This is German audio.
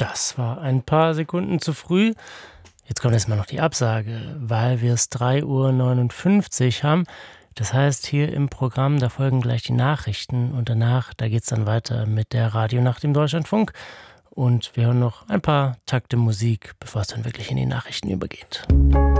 Das war ein paar Sekunden zu früh. Jetzt kommt erstmal noch die Absage, weil wir es 3:59 Uhr haben. Das heißt, hier im Programm, da folgen gleich die Nachrichten und danach, da geht's dann weiter mit der Radionacht im Deutschlandfunk. Und wir hören noch ein paar Takte Musik, bevor es dann wirklich in die Nachrichten übergeht.